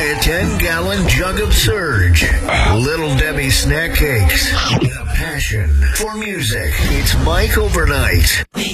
a 10-gallon jug of Surge. Little Debbie snack cakes. And a passion for music. It's Mike Overnight.